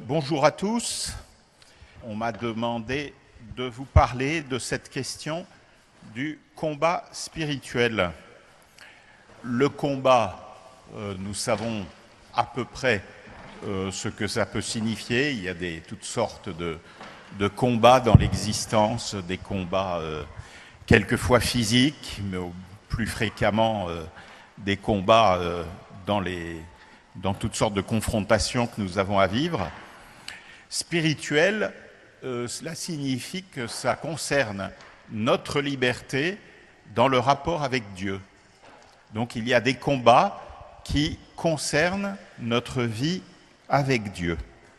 Bonjour à tous. On m'a demandé de vous parler de cette question du combat spirituel. Le combat, nous savons à peu près ce que ça peut signifier. Il y a toutes sortes de combats dans l'existence, des combats quelquefois physiques, mais plus fréquemment des combats dans toutes sortes de confrontations que nous avons à vivre. Spirituel, cela signifie que ça concerne notre liberté dans le rapport avec Dieu. Donc il y a des combats qui concernent notre vie avec Dieu.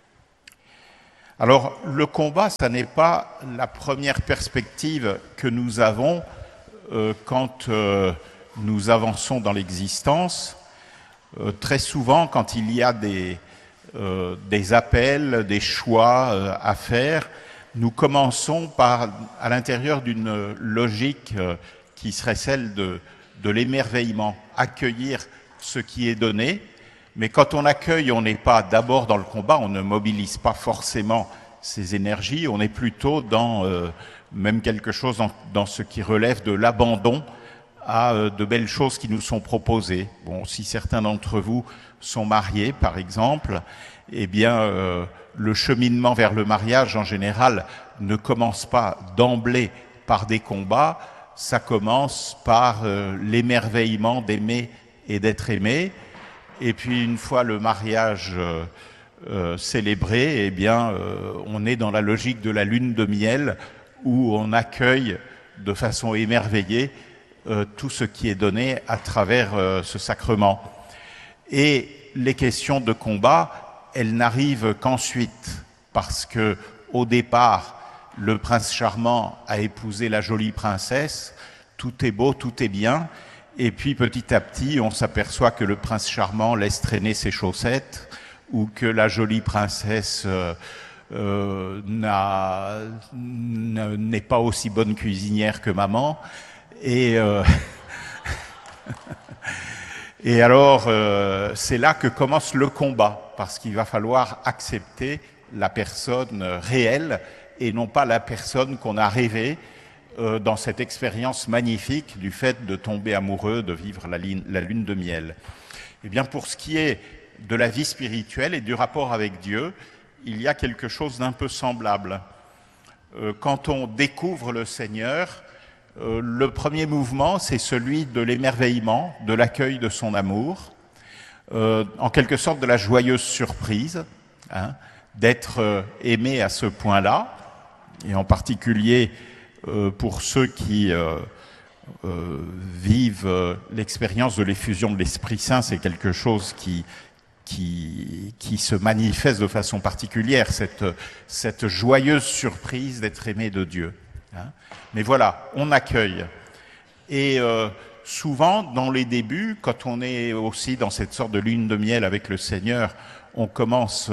Alors le combat, ça n'est pas la première perspective que nous avons quand nous avançons dans l'existence. Très souvent, quand il y a des appels, des choix à faire, nous commençons à l'intérieur d'une logique qui serait celle de l'émerveillement, accueillir ce qui est donné. Mais quand on accueille, on n'est pas d'abord dans le combat, on ne mobilise pas forcément ses énergies, on est plutôt dans même quelque chose dans ce qui relève de l'abandon à de belles choses qui nous sont proposées. Bon, si certains d'entre vous sont mariés, par exemple, eh bien, le cheminement vers le mariage, en général, ne commence pas d'emblée par des combats, ça commence par l'émerveillement d'aimer et d'être aimé. Et puis, une fois le mariage célébré, eh bien, on est dans la logique de la lune de miel, où on accueille de façon émerveillée tout ce qui est donné à travers ce sacrement. Et les questions de combat, elles n'arrivent qu'ensuite, parce que au départ, le prince charmant a épousé la jolie princesse, tout est beau, tout est bien, et puis petit à petit, on s'aperçoit que le prince charmant laisse traîner ses chaussettes, ou que la jolie princesse n'est pas aussi bonne cuisinière que maman, et alors, c'est là que commence le combat, parce qu'il va falloir accepter la personne réelle et non pas la personne qu'on a rêvée dans cette expérience magnifique du fait de tomber amoureux, de vivre la lune de miel. Eh bien, pour ce qui est de la vie spirituelle et du rapport avec Dieu, il y a quelque chose d'un peu semblable. Quand on découvre le Seigneur, le premier mouvement, c'est celui de l'émerveillement, de l'accueil de son amour, en quelque sorte de la joyeuse surprise, d'être aimé à ce point-là, et en particulier pour ceux qui vivent l'expérience de l'effusion de l'Esprit Saint, c'est quelque chose qui se manifeste de façon particulière, cette joyeuse surprise d'être aimé de Dieu. Mais voilà, on accueille. Et souvent, dans les débuts, quand on est aussi dans cette sorte de lune de miel avec le Seigneur, on commence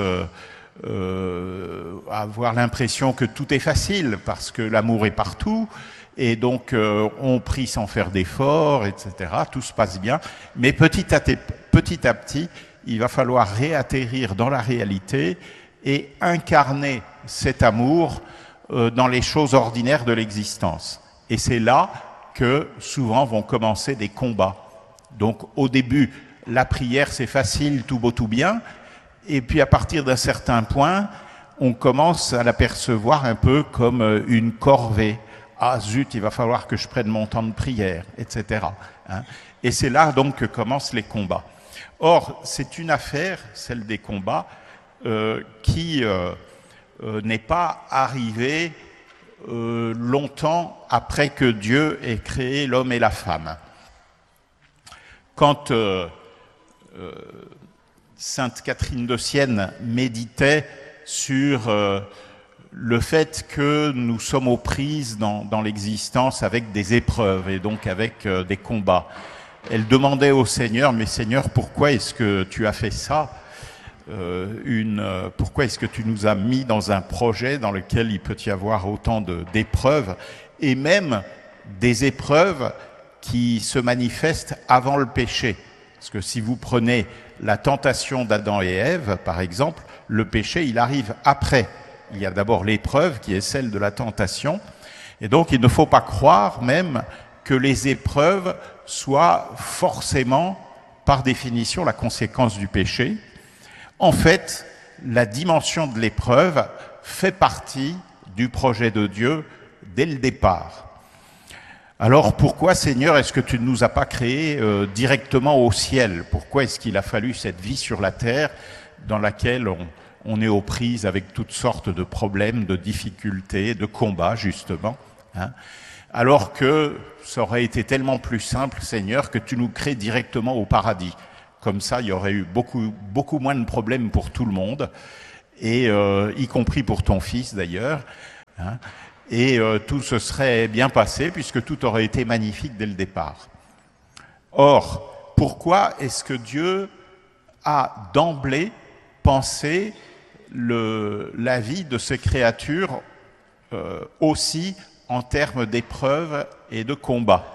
à avoir l'impression que tout est facile, parce que l'amour est partout, et donc on prie sans faire d'efforts, etc. Tout se passe bien. Mais petit à petit, il va falloir réatterrir dans la réalité et incarner cet amour dans les choses ordinaires de l'existence. Et c'est là que souvent vont commencer des combats. Donc au début, la prière c'est facile, tout beau, tout bien, et puis à partir d'un certain point, on commence à l'apercevoir un peu comme une corvée. Ah zut, il va falloir que je prenne mon temps de prière, etc. Et c'est là donc que commencent les combats. Or, c'est une affaire, celle des combats, qui n'est pas arrivé longtemps après que Dieu ait créé l'homme et la femme. Quand sainte Catherine de Sienne méditait sur le fait que nous sommes aux prises dans l'existence avec des épreuves et donc avec des combats, elle demandait au Seigneur, mais Seigneur, pourquoi est-ce que tu as fait ça ? Pourquoi est-ce que tu nous as mis dans un projet dans lequel il peut y avoir autant d'épreuves, et même des épreuves qui se manifestent avant le péché? Parce que si vous prenez la tentation d'Adam et Ève, par exemple, Le péché, il arrive après. Il y a d'abord l'épreuve qui est celle de la tentation. Et donc, il ne faut pas croire même que les épreuves soient forcément, par définition, la conséquence du péché. En fait, la dimension de l'épreuve fait partie du projet de Dieu dès le départ. Alors pourquoi, Seigneur, est-ce que tu ne nous as pas créés directement au ciel? Pourquoi est-ce qu'il a fallu cette vie sur la terre dans laquelle on est aux prises avec toutes sortes de problèmes, de difficultés, de combats, justement, hein? Alors que ça aurait été tellement plus simple, Seigneur, que tu nous crées directement au paradis. Comme ça, il y aurait eu beaucoup moins de problèmes pour tout le monde, et y compris pour ton fils d'ailleurs, hein, et tout se serait bien passé puisque tout aurait été magnifique dès le départ. Or, pourquoi est-ce que Dieu a d'emblée pensé la vie de ces créatures aussi en termes d'épreuves et de combats?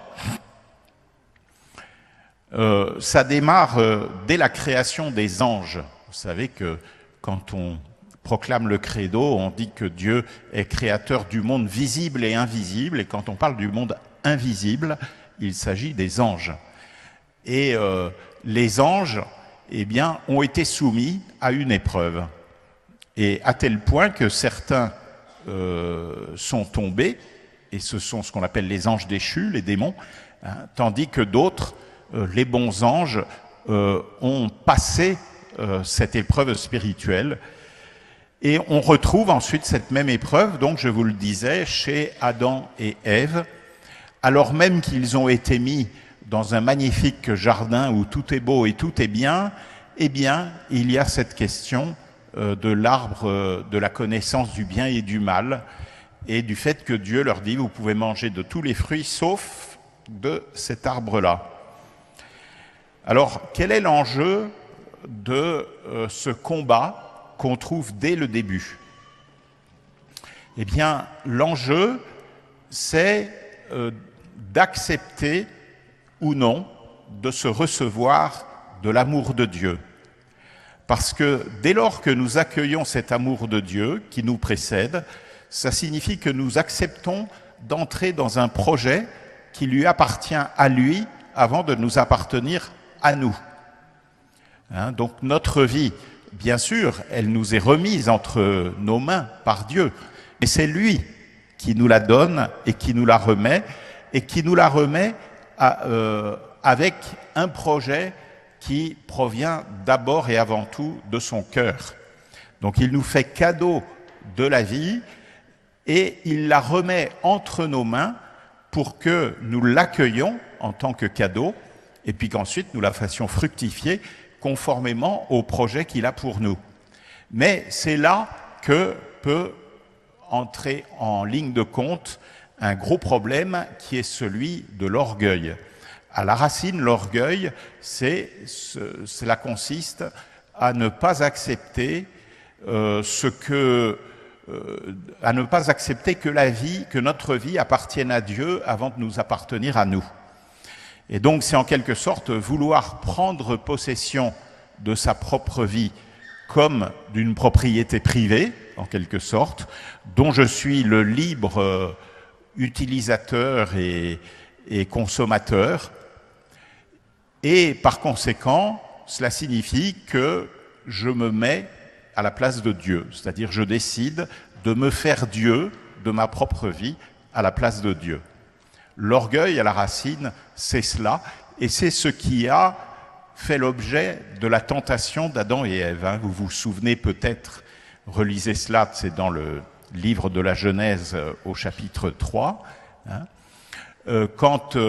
Ça démarre dès la création des anges. Vous savez que quand on proclame le credo, on dit que Dieu est créateur du monde visible et invisible, et quand on parle du monde invisible, il s'agit des anges. Et les anges, eh bien, ont été soumis à une épreuve, et à tel point que certains sont tombés, et ce sont ce qu'on appelle les anges déchus, les démons, hein, tandis que d'autres, les bons anges, ont passé cette épreuve spirituelle. Et on retrouve ensuite cette même épreuve, donc je vous le disais, chez Adam et Ève, alors même qu'ils ont été mis dans un magnifique jardin où tout est beau et tout est bien, eh bien, il y a cette question de l'arbre de la connaissance du bien et du mal, et du fait que Dieu leur dit, vous pouvez manger de tous les fruits, sauf de cet arbre-là. Alors, quel est l'enjeu de ce combat qu'on trouve dès le début? Eh bien, l'enjeu, c'est d'accepter ou non de se recevoir de l'amour de Dieu. Parce que dès lors que nous accueillons cet amour de Dieu qui nous précède, ça signifie que nous acceptons d'entrer dans un projet qui lui appartient à lui avant de nous appartenir à nous. Hein, donc notre vie, bien sûr, elle nous est remise entre nos mains par Dieu, mais c'est lui qui nous la donne et qui nous la remet, avec un projet qui provient d'abord et avant tout de son cœur. Donc il nous fait cadeau de la vie et il la remet entre nos mains pour que nous l'accueillions en tant que cadeau et puis qu'ensuite nous la fassions fructifier conformément au projet qu'il a pour nous. Mais c'est là que peut entrer en ligne de compte un gros problème qui est celui de l'orgueil. À la racine, l'orgueil, cela consiste à ne pas accepter à ne pas accepter que notre vie appartienne à Dieu avant de nous appartenir à nous. Et donc, c'est en quelque sorte vouloir prendre possession de sa propre vie comme d'une propriété privée, en quelque sorte, dont je suis le libre utilisateur et consommateur. Et par conséquent, cela signifie que je me mets à la place de Dieu, c'est-à-dire je décide de me faire Dieu de ma propre vie à la place de Dieu. L'orgueil à la racine, c'est cela, et c'est ce qui a fait l'objet de la tentation d'Adam et Ève. Vous vous souvenez peut-être, relisez cela, c'est dans le livre de la Genèse au chapitre 3, quand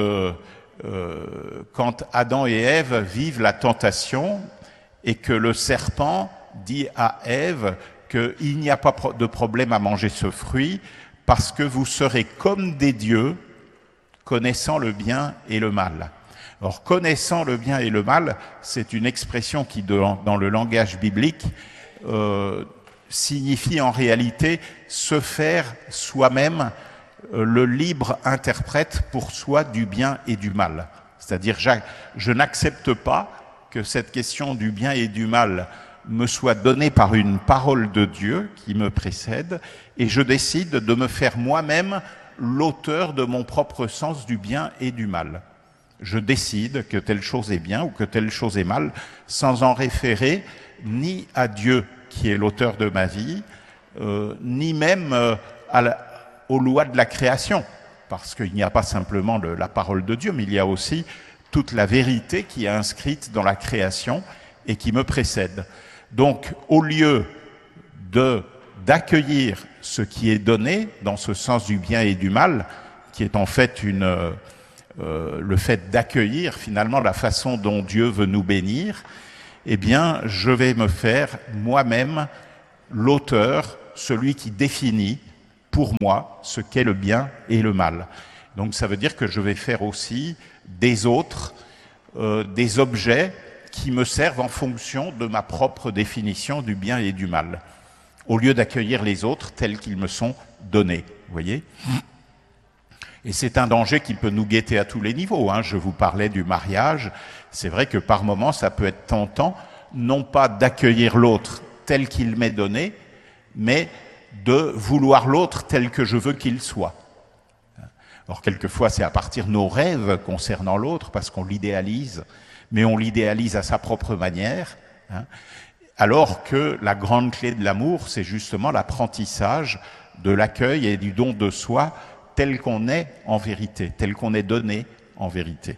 Adam et Ève vivent la tentation et que le serpent dit à Ève qu'il n'y a pas de problème à manger ce fruit parce que vous serez comme des dieux connaissant le bien et le mal. Or, connaissant le bien et le mal, c'est une expression qui, dans le langage biblique, signifie en réalité se faire soi-même le libre interprète pour soi du bien et du mal. C'est-à-dire, je n'accepte pas que cette question du bien et du mal me soit donné par une parole de Dieu qui me précède, et je décide de me faire moi-même l'auteur de mon propre sens du bien et du mal. Je décide que telle chose est bien ou que telle chose est mal, sans en référer ni à Dieu qui est l'auteur de ma vie, ni même aux lois de la création, parce qu'il n'y a pas simplement la parole de Dieu, mais il y a aussi toute la vérité qui est inscrite dans la création et qui me précède. Donc, au lieu d'accueillir ce qui est donné dans ce sens du bien et du mal, qui est en fait le fait d'accueillir finalement la façon dont Dieu veut nous bénir, eh bien, je vais me faire moi-même l'auteur, celui qui définit pour moi ce qu'est le bien et le mal. Donc ça veut dire que je vais faire aussi des autres, des objets qui me servent en fonction de ma propre définition du bien et du mal, au lieu d'accueillir les autres tels qu'ils me sont donnés. Vous voyez ? Et c'est un danger qui peut nous guetter à tous les niveaux. Je vous parlais du mariage. C'est vrai que par moments, ça peut être tentant, non pas d'accueillir l'autre tel qu'il m'est donné, mais de vouloir l'autre tel que je veux qu'il soit. Alors quelquefois, c'est à partir de nos rêves concernant l'autre, parce qu'on l'idéalise, mais on l'idéalise à sa propre manière, alors que la grande clé de l'amour, c'est justement l'apprentissage de l'accueil et du don de soi tel qu'on est en vérité, tel qu'on est donné en vérité.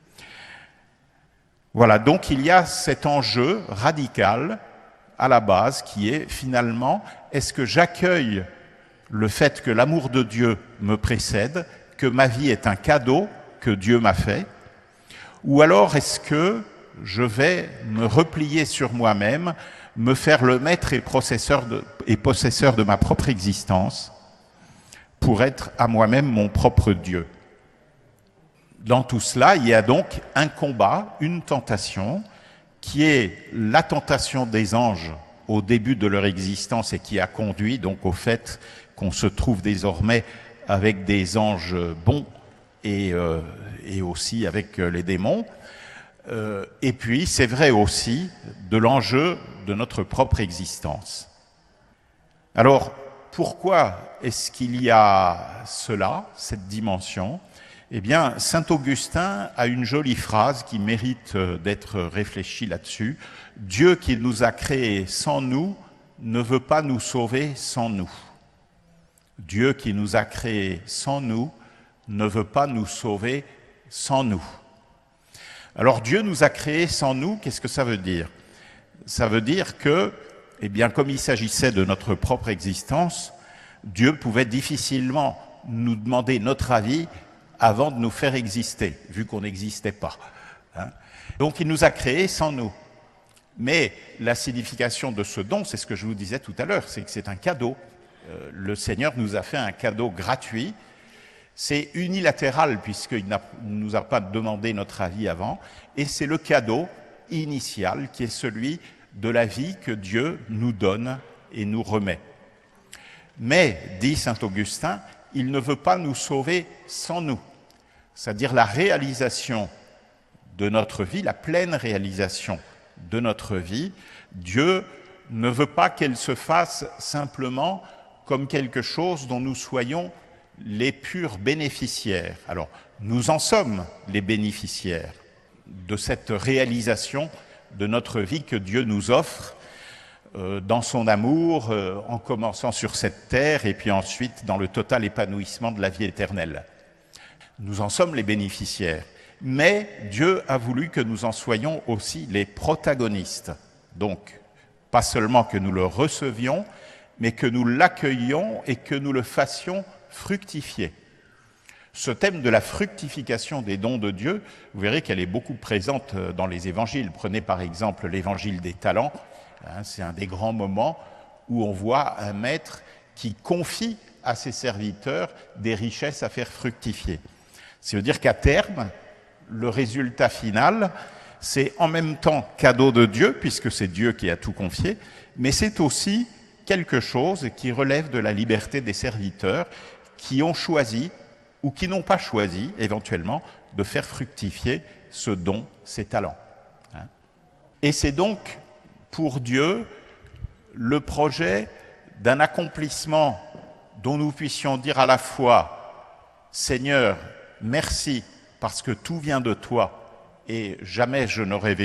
Voilà, donc il y a cet enjeu radical à la base qui est finalement, est-ce que j'accueille le fait que l'amour de Dieu me précède, que ma vie est un cadeau que Dieu m'a fait, ou alors est-ce que je vais me replier sur moi-même, me faire le maître et possesseur de ma propre existence pour être à moi-même mon propre Dieu. Dans tout cela, il y a donc un combat, une tentation, qui est la tentation des anges au début de leur existence et qui a conduit donc au fait qu'on se trouve désormais avec des anges bons et aussi avec les démons. Et puis, c'est vrai aussi de l'enjeu de notre propre existence. Alors, pourquoi est-ce qu'il y a cela, cette dimension ? Eh bien, saint Augustin a une jolie phrase qui mérite d'être réfléchie là-dessus. « Dieu qui nous a créés sans nous ne veut pas nous sauver sans nous. Dieu qui nous a créés sans nous ne veut pas nous sauver sans nous. » Alors, Dieu nous a créés sans nous, qu'est-ce que ça veut dire ? Ça veut dire que, eh bien, comme il s'agissait de notre propre existence, Dieu pouvait difficilement nous demander notre avis avant de nous faire exister, vu qu'on n'existait pas. Donc il nous a créés sans nous. Mais la signification de ce don, c'est ce que je vous disais tout à l'heure, c'est que c'est un cadeau. Le Seigneur nous a fait un cadeau gratuit. C'est unilatéral puisqu'il ne nous a pas demandé notre avis avant. Et c'est le cadeau initial qui est celui de la vie que Dieu nous donne et nous remet. Mais, dit saint Augustin, il ne veut pas nous sauver sans nous. C'est-à-dire la réalisation de notre vie, la pleine réalisation de notre vie. Dieu ne veut pas qu'elle se fasse simplement comme quelque chose dont nous soyons les purs bénéficiaires. Alors, nous en sommes les bénéficiaires de cette réalisation de notre vie que Dieu nous offre dans son amour, en commençant sur cette terre et puis ensuite dans le total épanouissement de la vie éternelle. Nous en sommes les bénéficiaires, mais Dieu a voulu que nous en soyons aussi les protagonistes. Donc, pas seulement que nous le recevions, mais que nous l'accueillions et que nous le fassions fructifier. Ce thème de la fructification des dons de Dieu, vous verrez qu'elle est beaucoup présente dans les évangiles. Prenez par exemple l'évangile des talents. C'est un des grands moments où on voit un maître qui confie à ses serviteurs des richesses à faire fructifier. C'est-à-dire qu'à terme, le résultat final, c'est en même temps cadeau de Dieu, puisque c'est Dieu qui a tout confié, mais c'est aussi quelque chose qui relève de la liberté des serviteurs qui ont choisi ou qui n'ont pas choisi, éventuellement, de faire fructifier ce don, ces talents. Et c'est donc pour Dieu le projet d'un accomplissement dont nous puissions dire à la fois « Seigneur, merci parce que tout vient de toi et jamais je n'aurais